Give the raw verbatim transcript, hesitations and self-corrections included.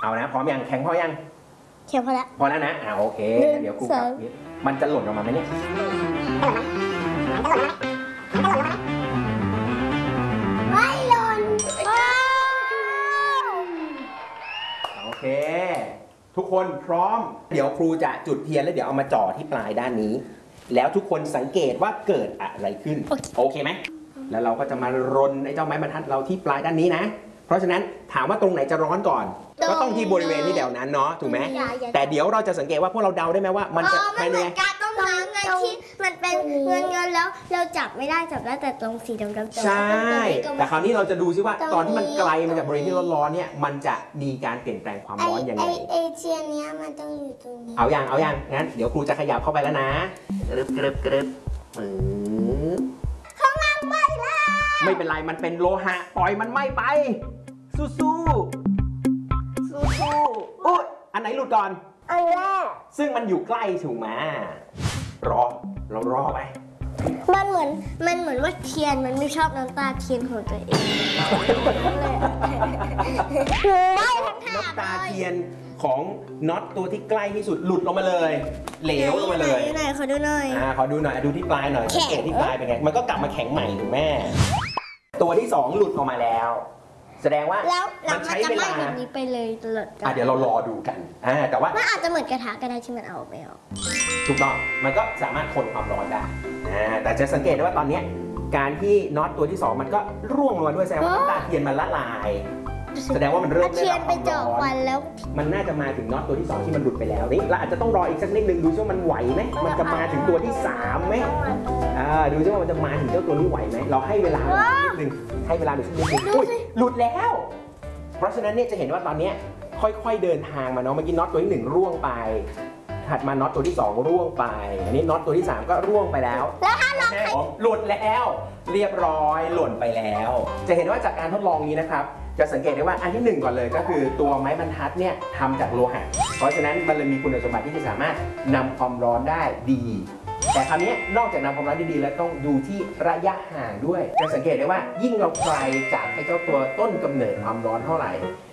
เอานะพร้อมยังแข็งพอยังแข็งพอแล้วพอแล้วนะอ่าโอเคเดี๋ยวครูกับมันจะหล่นออกมาไหมเนี่ยไม่หล่นโอเคทุกคนพร้อมเดี๋ยวครูจะจุดเทียนแล้วเดี๋ยวเอามาจ่อที่ปลายด้านนี้แล้วทุกคนสังเกตว่าเกิดอะไรขึ้นโอเคไหมแล้วเราก็จะมารนไอ้เจ้าไม้บรรทัดเราที่ปลายด้านนี้นะเพราะฉะนั้นถามว่าตรงไหนจะร้อนก่อนก็ต้องที่บริเวณนี้เดี๋ยวนั้นเนาะถูกไหมแต่เดี๋ยวเราจะสังเกตว่าพวกเราเดาได้ไหมว่ามันจะภายในการต้มน้ำไงที่มันเป็นเงินเงินแล้วเราจับไม่ได้จับได้แต่ตรงสีดำๆใช่แต่คราวนี้เราจะดูซิว่าตอนที่มันไกลมาจากบริเวณที่ร้อนๆเนี่ยมันจะมีการเปลี่ยนแปลงความร้อนยังไงไอเทียนเนี้ยมันต้องอยู่ตรงนี้เอาอย่างเอาอย่างงั้นเดี๋ยวครูจะขยับเข้าไปแล้วนะกรึบกรึบกรึบมือข้างล่างไหม้แล้วไม่เป็นไรมันเป็นโลหะปล่อยมันไหม้ไปสู้สู้สู้สู้อุ๊ยอันไหนหลุดก่อนอันแรกซึ่งมันอยู่ใกล้ถูกไหมรอเรารอไปมันเหมือนมันเหมือนว่าเทียนมันไม่ชอบน้ำตาเทียนของตัวเองน้ำตาเทียนของน็อตตัวที่ใกล้ที่สุดหลุดลงมาเลยเหลวลงมาเลยไหนขอดูหน่อยอ่าขอดูหน่อยดูที่ปลายหน่อยสังเกตที่ปลายเป็นไงมันก็กลับมาแข็งใหม่ถูกไหมตัวที่สองหลุดออกมาแล้วแสดงว่ามันใช้เวลาแบบนี้ไปเลยตลอดอ่ะเดี๋ยวเรารอดูกันอ่าแต่ว่ามันอาจจะเหมือนกระทะก็ได้ที่มันเอาไม่ออกถูกต้องมันก็สามารถทนความร้อนได้อ่าแต่จะสังเกตได้ว่าตอนนี้การที่น็อตตัวที่สองมันก็ร่วงลงมาด้วยแสดงว่าน้ำตาเทียนมันละลายแสดงว่ามันเริ่มได้รับความร้อนแล้วมันน่าจะมาถึงน็อตตัวที่สองที่มันหลุดไปแล้วนี่เราอาจจะต้องรออีกสักนิดนึงดูซิว่ามันไหวไหมมันจะมาถึงตัวที่สามไหมอ่าดูซิว่ามันจะมาถึงเจ้าตัวนี้ไหวไหมเราให้เวลานิดนึงให้เวลาหนึ่งสักนิดนึงอุ้ยหลุดแล้วเพราะฉะนั้นเนี่ยจะเห็นว่าตอนนี้ค่อยๆเดินทางมาเนาะเมื่อกี้น็อตตัวที่หนึ่งร่วงไปถัดมาน็อตตัวที่สองร่วงไปอันนี้น็อตตัวที่สามก็ร่วงไปแล้วแล้วถ้าเราหลุดแล้วเรียบร้อยหล่นไปแล้วจะเห็นว่าจากการทดลองนี้นะครับจะสังเกตได้ว่าอันที่หนึ่งก่อนเลยก็คือตัวไม้บรรทัดเนี่ยทำจากโลหะเพราะฉะนั้นมันเลยมีคุณสมบัติที่จะสามารถนำความร้อนได้ดีแต่คราวนี้นอกจากนำความร้อนดีๆแล้วต้องดูที่ระยะห่างด้วยจะสังเกตได้ว่ายิ่งเราไกลจากไอ้เจ้าตัวต้นกำเนิดความร้อนเท่าไหร่